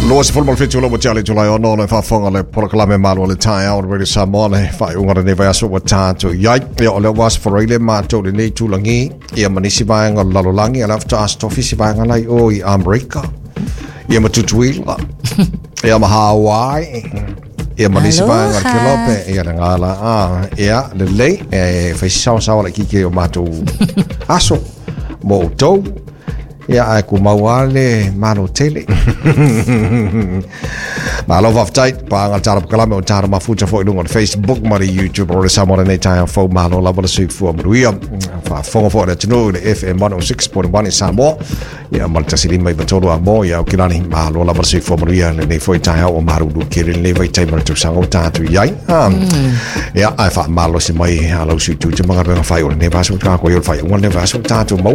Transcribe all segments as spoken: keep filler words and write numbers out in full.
Luosi fulmal fitu lo chali tulai ono le fa fonga le proklame malo le tai out really samone fa unga ne va so wata to yai yo le was for ile ma to le nei tulangi ia manisi ba nga lalolangi ala after as office ba nga lai o I America ia matutuila ia ma Hawaii ia manisi ba nga kilope ia nga la ah ia le le e fa sa sa la kiki o mato aso mo to ia ai ku mauale malo tele malo vaftait pa nga tarap kalame o tarap mafuta fo ilungo Facebook mari YouTube or samora nei tai fo malo la bola su fo mruia fa fo fo da tino le F M one oh six point one Samo ia malta silima ibantolo amo ia kilani malo la bola su fo mruia nei fo tai o maru du kirin le vai tai mar tu sango tatu yai ia ai fa malo si mai alo su tu te manga nga fai o ne va su ka ko yo fai o ne va su tatu mo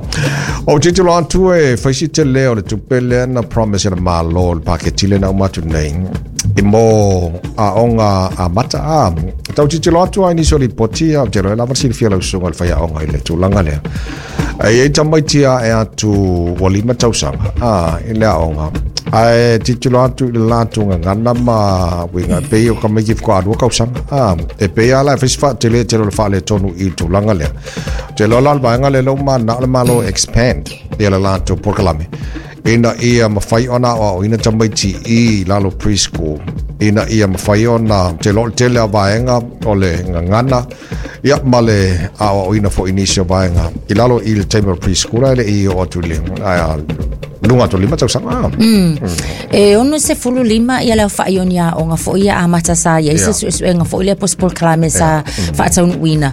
o titulo tu e faisi te leo le tupele na promise na malo pa ke tile na matu nei e mo a onga a mata a tau titulo tu ai ni soli potia te la versi fiela so al fai onga ile tu langa le ai tamai tia e atu wali matau sanga a ile onga ai titulo tu la tu ngana ma winga pe o ka meki ko adu ka usanga a e pe ala faisi fa tele te lo fa le tonu I tu langa le te lo la ba ngale lo ma na malo expand ia la to porkalame ina ia mafai ona o ina tamaiti I lalo preschool ina ia mafai ona te lo te le vaenga ole ngana ia male a o ina fo inicio vaenga I lalo il timer preschool ile I o tu le ai lunga to lima tau sanga e ono se fulu lima ia la fa ionia o nga fo ia amata sa ia se su su nga fo ile pos porkalame sa fa tau wina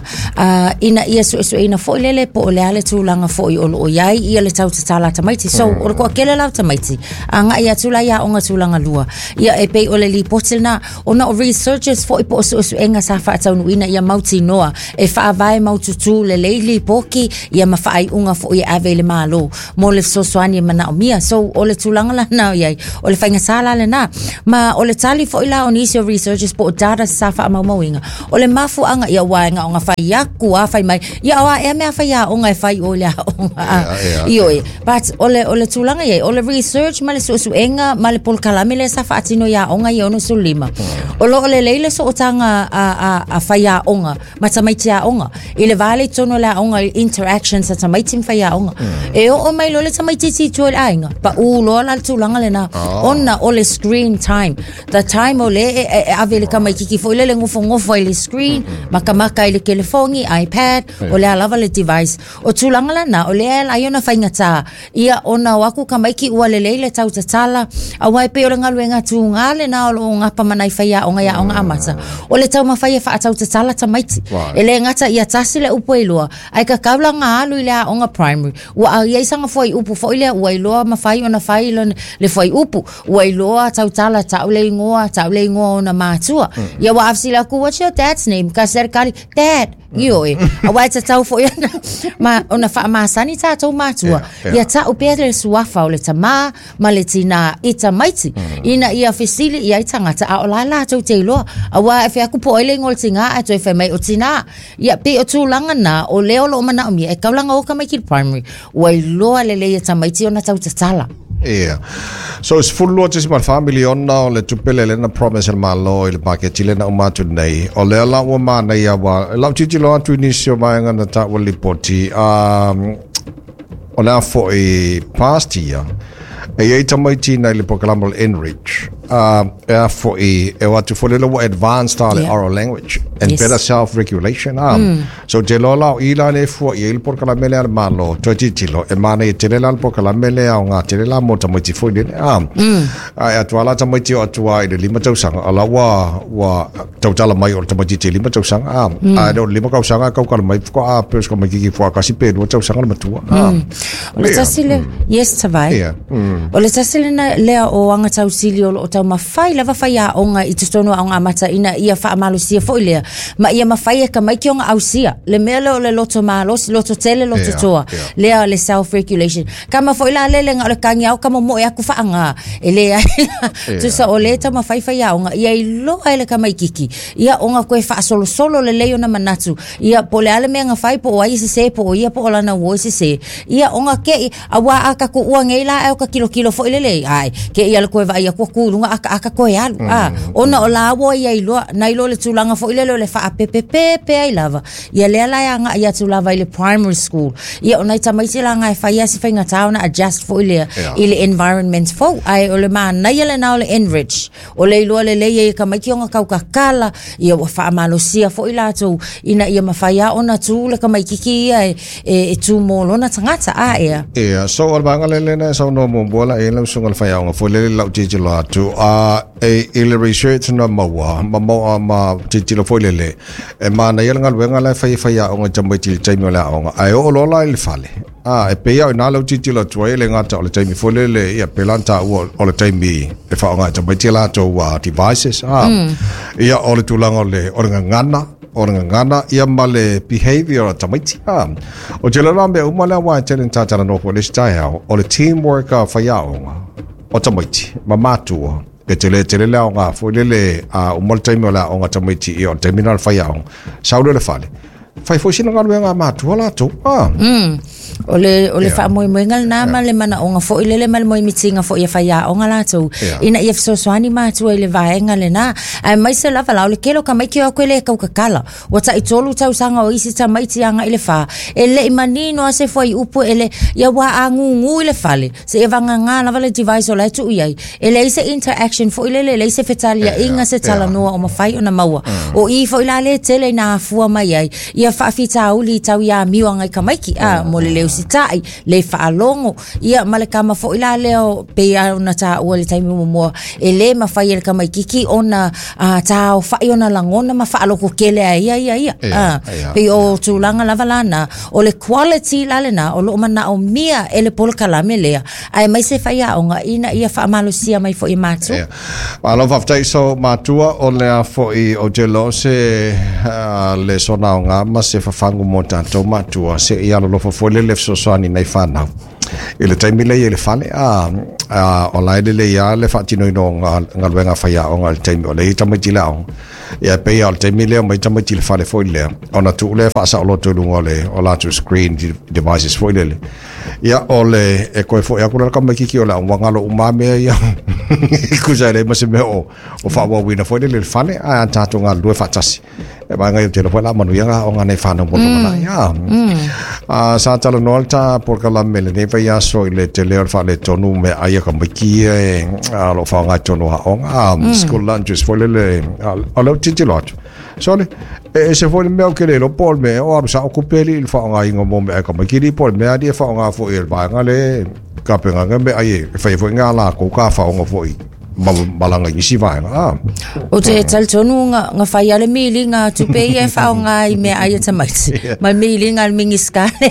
ina ia su su ina fo ile le po le ale tu langa fo I o iai ia le tau tala tamaiti so o ko kele la tamaiti anga ia tula ia onga tulanga lua ia e pe ole li potelna ona o researchers fo ipo so so enga sa fa tau wina ia mauti noa e fa vai mautu tu le leili poki ia mafa ai unga fo ia avele malo mo le so swani mana mia so ole tulanga la na ia ole fainga sala le na ma ole tali fo ila on isio researchers po data sa fa ma mawinga ole mafu anga ia wainga onga fa ia ku a fa mai ia wa e me fa ia onga fa ole onga io but ole ole tulanga ia ole research male so so enga male pol kalame le sa fa atino ia onga ia ono sulima ole ole leile so otanga a a a fa ia onga matamaitia onga ile vale tono la onga interactions sa tamaitim fa ia onga e o mai lo le tamaiti tu ainga pa u lo la tulanga le na onna ole screen time the time ole avele kama kiki fo ile lengo fo ngofo ile screen makamaka ile telefoni iPad ole ala vale device o tulanga la na ole ala iona fa ingata ia ona waku kama iki wale leile tau tatala awai pe ole ngaluenga tu ngale na o ngapa manai fa ia onga ia onga amata ole tau mafai fa tau tatala tamaiti ele ngata ia tasile upo ilua ai ka kabla nga alu ile onga primary wa ia sanga foi upo foi ile wa iloa mafai ona fai le foi upu wa iloa tau tala tau le ngoa tau le ngoa ona matua ia wa afsila ku what's your dad's name ka serikali dad io e awai tau foi ma ona fa masani ta tau matua ia ta upele suafa ole tama maletina ita maiti ina ia fesili ia tangata a ola la tau te lo awa fe aku po ile ngol tinga a to fe mai otina ia pe o tulanga na o leo lo mana mi e kaulanga o ka mai ki primary wai lo ale le ia tamaiti ona tau tatala yeah so it's full lot is my family on now le tupele le na promise ma lo ile paket chile na umatu nei o le la o ma nei wa la titi lo atu inisio mai ngana ta wali poti um o la fo e past year e ai tamaiti na le proclamal enrich uh uh, for a uh, to for a little advanced style yeah. oral language and yes. better self-regulation um mm. so te lo la ila le for il por kala mele al malo to titilo e mane te le por kala mele a nga te la mo tamiti fo de um ai atwala tamiti o atwa ile lima tau sanga ala wa wa tau tala mai o tamiti te lima tau sanga um ai do lima kau sanga kau kala mai ko a pes ko mai ki fo ka si pe do tau sanga matua um le tasile yes tavai o le tasile na le o anga tau silio o tau mawhai lava whai a onga i tutono a onga mata ina ia wha amalusia fo ilea ma ia mawhai e ka mai ki onga ausia le mea leo le loto malos loto tele loto Yeah, toa yeah. lea le self-regulation ka ma fo ila lele nga ole kangi au ka mo mo e aku wha anga e lea tu sa o le tau mawhai whai a onga ia i loa ele ka mai kiki ia onga koe wha solo solo le leo na manatu ia po le ale mea nga whai po o ai se se po o ia po o lana uo se se ia onga ke a wa aka ku ua ngeila au ka kilo kilo fo ilele ai ke ia le koe va ia ku kulunga aka aka koe alu mm. ah ona o la wo ia i loa na i lo le tulanga fo ilele le fa pepe pepe ai lava ia le ala ia nga ia tulava ile primary school ia ona i tamaiti la nga e fa ia si fa nga tauna adjust fo ile Yeah. ile environment fo ai o le ma na ia le na o le enrich o le lo le le ia ka mai ki onga kau ka kala ia wa fa malosia fo ila tu ina ia mafaya ona tu le ka mai kiki ia e, e, e tu mo lona tangata a ia Yeah, so al banga le le so no mo bola e le sungal fa ya fo le la ji ji la tu a e il research no ma wa ma ma ma ji ji lo fo le le e ma na yel ngal wenga la fa fa ya onga jambe ji ji mo la onga ai o lo la il fale a e pe ya na lo ji ji lo tu le nga ta le ji mi fo le le ya pelanta o o le ji mi e fa onga jambe ji la to wa devices a ya o le tu la ngole o nga ngana o nga ngana ia male behavior tamaiti ah o jela rambe o mala wa tele tata no ko le style o le teamwork fa ya o tamaiti mamatu ke tele tele la nga fo le le a o mal time la o nga tamaiti i o terminal fa ya sa le fale fa fo sino nga nga matu la to ah mm ole ole fa moi moi ngal na ma le mana onga fo ile le mal moi mitinga fo ia fa ya onga la tu ina ia so swani ma tu ile va enga le na ai mai se la fa le kelo ka mai ki o kwele ka kala wata i tolu tau sanga o isi ta mai ti anga ile fa ele imanino ase fo i upo ele ia wa angu ngu ile fale se e vanga nga na vale device o la tu ia ele ise interaction fo ile le ise fetalia inga se tala no o ma fai ona maua o i fo ile le tele na fu mai ai ia fa fita uli tau ia miwanga ka mai ki a mo le sitai le faalongo ia male kama fo ila leo pe ona ta o le taimi mo e le ma fai le kama kiki ona ta o fai ona langona ma faalo ko kele ia ia ia pe o tulanga lavalana o le quality lalena o lo mana o mia ele pol kala melea ai mai se fai onga ina ia fa malusia mai fo i matu ma lo faftai so matua o le fo i o jelo se le sona nga ma se fa fangu mo tanto matua se ia lo fo le le so so ani nei fana ele taimi le ele fale a a o la le ya le fa tino no nga wenga fa ya o nga taimi o le taimi tila o ya pe ya taimi le mai taimi tila fale fo le ona tu le fa sa lo tu lungo le o la tu screen devices fo le ya o le e ko fo ya ko ka mai ki o la wanga lo uma me ya ku sa le ma se me o o fa wa wina fo le fale a ta tu nga lu fa tasi e ba nga te lo fa la manu ya o nga nei fa no mo na ya a sa tala nolta por kala mele ne ya so le tele fa le tonu me aya ka maki e a lo fa nga tonu ha on a school lunches fo le le a lo titi lot so le e se fo le me o ke le lo por me o sa okupeli il fa nga ingo mo me ka maki di por me a di fa nga fo il ba nga le ka pe nga me ai fa fo nga la ko ka fa nga fo i malanga isi vai ah o te tal tonu nga nga fai ale mili nga tu pe e fa nga i me ai ta mai ma mili nga mingi skale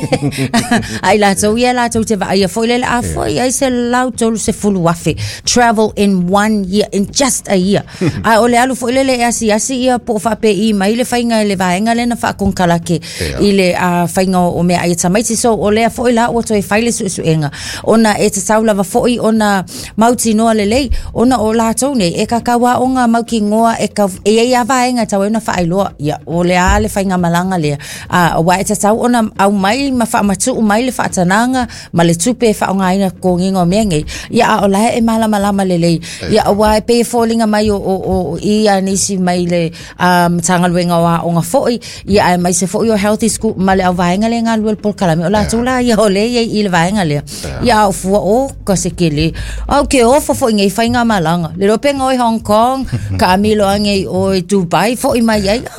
ai la to ia la to te vai fo le a fo ai se lau to se full wafe travel in one year in just a year ai ole alu fo le le asi asi ia po fa pe i mai le fai nga le vai nga le na fa kon kala ke ile a fai nga o me ai ta mai so ole fo la o to e fai le su su enga ona e te taula va fo i ona mauti no le le ona o la tone e ka kawa onga mauki ngoa e ka e ia vaenga tau na fa ailoa ia o le ale fainga malanga le a wa e tau ona au mai ma fa matu mai le fa tananga ma le tupe fa onga ina ko ngingo menge ia o la e mala mala male le ia wa e pe falling mai o o ia nisi mai le um tangal wenga wa onga foi ia mai se foi o healthy school male au vaenga le nga lul por kala me la tula ia o le ia i le vaenga le ia o fu o ko se kele okay o fo fo ngai fainga malanga le ropenga o Hong Kong ka amilo ange o Dubai fo i mai ai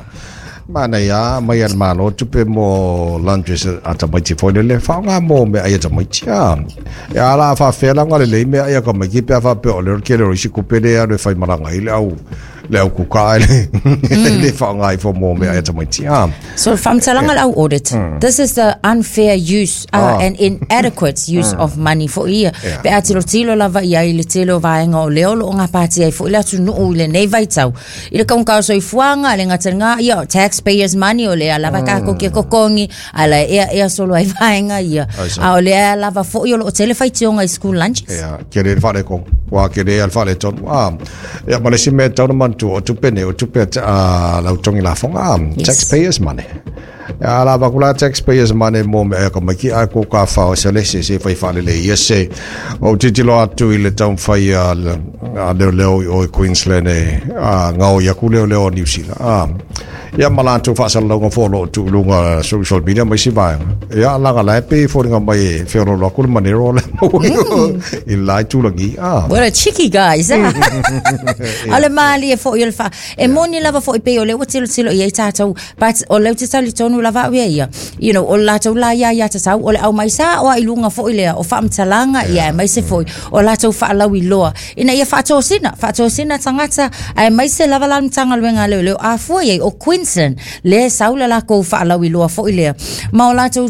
mana ya mai al malo tupe mo lunches ata mai ti fo le fa nga mo me ai ta mai tia ya la fa fe la ngale le me ai ka mai ki pe fa pe o le ke le ri ku pe le a le fa malanga ile au le ku ka le le fa ngai fo mo me ai tamai tia. So from talanga au audit, this is the unfair use uh, and inadequate use of money for ia. Pe atilo tilo lava ia ile tilo vaenga o leo lo nga pati ai fo ila tu no ile nei vai tau. Ile ka ka so ifuanga le nga tanga ia taxpayers money o le lava ka ko ke kokongi ala ia ia solo ai vaenga ia. A o le lava fo yo lo tele fai tionga school lunches. Yeah, ke re fa le ko wa ke re al fa le ton. Ah, ya ma le si me tau man tu o tu pene o tu pe a la tongi la fonga taxpayers money. Ya la bakula taxpayers money mo me ko maki a ko ka fa o se le se se fai fa le le ia se o titilo atu ile tau fai a le le o Queensland e ngau ya ku le le o New Zealand. Ah, ya mala tu fa sal lo follow tu lunga social media mai si ba ya la ga la pe for nga mai fe ro lo ku manero le in lai tu langi. Ah, what a cheeky guys. Ale mali e fo il fa e moni lava fo pe o le o tilo tilo ia tatou but o le titali tonu lava ia, you know, o la tau la ya ya tatau o le au mai sa o ilunga fo ile o fa mtalanga ia mai se fo o la tau fa lawi loa ina ia fa to sina fa to sina tangata ai mai se lava la mtanga lenga le le a fo ia o Queensland le saula la ko fa lawi loa fo ile ma o la tau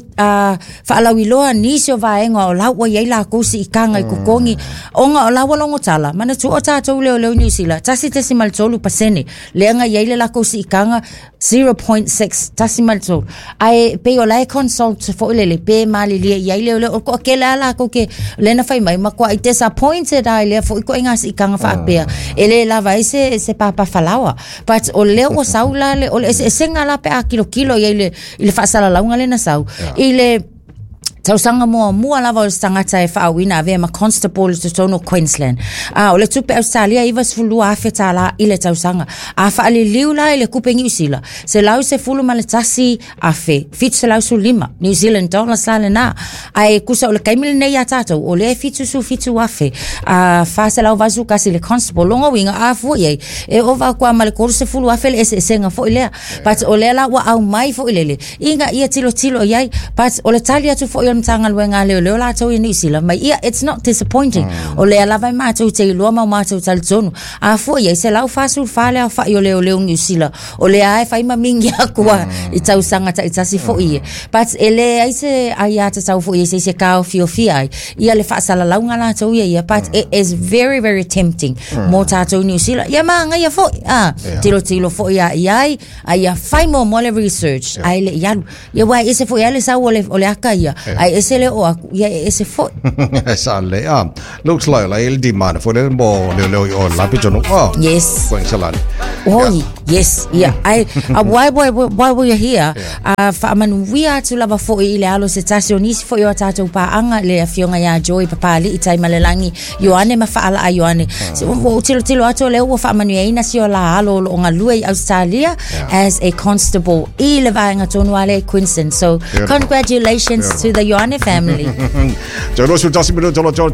fa lawi loa ni so vaenga o la wa ia la ko si ikanga i kokongi onga o la walongo tala mana tu o tatou le le New Zealand tasi tasi mal tolu pasene le nga ia la ko si ikanga zero point six tasi mal tolu ai pe o lai consult fo le le pe mali le ia le le ko ke la la ko ke le na fai mai ma ko ai disappointed ai le fo ko inga si kanga fa pe ele la vai se se pa pa falawa but o le o saula le o le senga la pe a kilo kilo ia le ile fa sala la ngale na sau ile tau sanga mua mua lava o tangata e whaawina ave ma constable to tono Queensland. Ah, o le tupe Australia iwa sfulu a feta la ile tau sanga. A whaale liu la ile kupe New Zealand. Se lau se fulu ma le tasi a fe. Fitu se lau su lima. New Zealand dollars la le na. Ai kusa o le kaimile nei a tatou. O le fitu su fitu a fe. A wha se lau vazu kasi le constable. Longa winga a fu iei. E ova kua ma le koru se fulu a fe le ese esenga fo ilea. But o le la wa au mai fo ilele. Inga ia tilo tilo iei. But o le tali atu fo ilea mtanga luenga leo leo la tau i New Zealand. Mai ia, it's not disappointing. Mm. O lea lava i mātou te ilua mau mātou talitonu. A fua iei, se lau fasul whale au whai o leo leo New Zealand. O lea e whai ma mingi akua mm. i tau sangata i tasi fo ie. But e lea i se ai ata tau fo ie se se kao fio fia ai. Ia le whaasala launga la tau ia ia. But mm. it is very, very tempting. Mm. Mō tātou New Zealand. Ia maa ngai a fo. Ah, yeah. Tilo tilo fo ia iai. Ai a whai mo mo le research. Yeah. Ai le ialu. Ia wai ese fo ia le sau o le, o le aka ia. Yeah. Ai ese le o aku. Ia ese fo. Sale. Ah, looks like la il demand for le mo le le o la pichono. Oh. Yes. Going salani. Oh, yeah. Yes. Yeah. I uh, why why why were you here? Uh, fa man we are to lava fo ile alo se tasionisi fo yo tatou pa anga le afionga ya joy papa li itai malelangi yoane ma fa ala yoane. So o tilo tilo ato le o fa manu ina si o la alo o ngalue Australia as a constable ile vainga tonu ale Queensland. So congratulations to the Yoane family. Jolo su tasi mino jolo